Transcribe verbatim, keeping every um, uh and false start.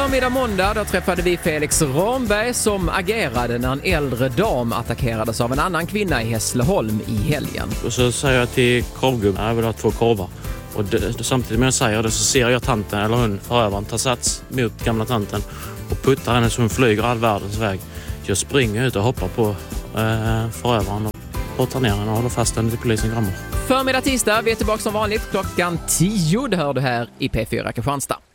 Förmiddag måndag, då träffade vi Felix Ramberg som agerade när en äldre dam attackerades av en annan kvinna i Hässleholm i helgen. Och så säger jag till korvgubben, jag vill ha två korvar. Och det, samtidigt med jag säger det så ser jag tanten eller hon förövaren ta sats mot gamla tanten och puttar henne så hon flyger all världens väg. Jag springer ut och hoppar på eh, förövaren och brottar ner henne och håller fast henne till polisen grammar. Förmiddag tisdag, vi är tillbaka som vanligt klockan tio. Det hör du här i P fyra Kristianstad.